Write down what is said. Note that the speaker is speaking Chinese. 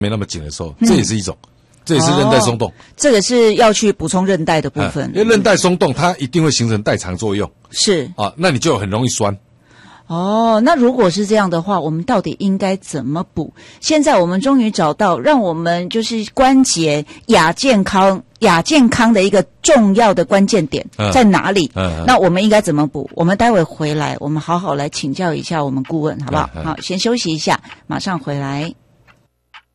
没那么紧的时候，这也是一种，这也是韧带松动。 这个是要去补充韧带的部分， 因为韧带松动，它一定会形成代偿作用。 是啊，那你就很容易酸。 那如果是这样的话，我们到底应该怎么补？现在我们终于找到让我们就是关节亚健康的一个重要的关键点在哪里？那我们应该怎么补？我们待会回来，我们好好来请教一下我们顾问，好不好？好，先休息一下，马上回来。